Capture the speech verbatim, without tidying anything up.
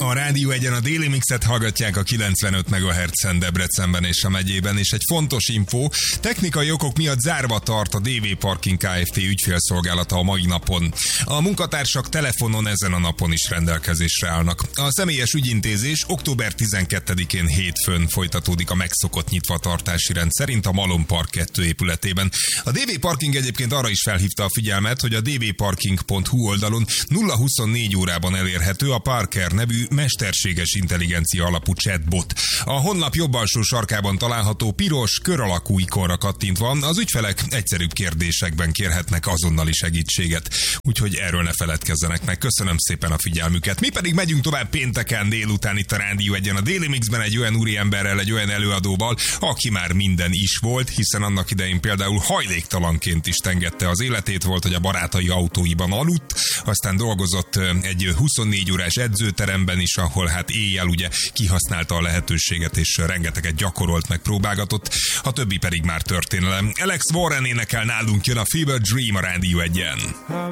A Rádió Egyen a Déli Mixet hallgatják a kilencvenöt megahertzen Debrecenben és a megyében, és egy fontos info, technikai okok miatt zárva tart a dé vé Parking Kft. Ügyfélszolgálata a mai napon. A munkatársak telefonon ezen a napon is rendelkezésre állnak. A személyes ügyintézés október tizenkettedikén hétfőn folytatódik a megszokott nyitvatartási rend szerint a Malom Park kettő épületében. A dé vé Parking egyébként arra is felhívta a figyelmet, hogy a d v parking pont h u oldalon nulla huszonnégy órában elérhető a Parker nevű mesterséges intelligencia alapú chatbot. A honlap jobb alsó sarkában található piros, kör alakú ikonra kattintva az ügyfelek egyszerűbb kérdésekben kérhetnek azonnali segítséget. Úgyhogy erről ne feledkezzenek meg. Köszönöm szépen a figyelmüket. Mi pedig megyünk tovább pénteken délután itt a Rádió Egyen a Déli Mixben egy olyan úriemberrel, egy olyan előadóval, aki már minden is volt, hiszen annak idején például hajléktalanként is tengette az életét, volt, hogy a barátai autóiban aludt, aztán dolgozott egy huszonnégy órás edzőteremben is, ahol hát éjjel ugye kihasználta a lehetőséget, és rengeteget gyakorolt, meg próbálgatott, a többi pedig már történelem. Alex Warren énekel nálunk, jön a Fever Dream a Rádió Egyen.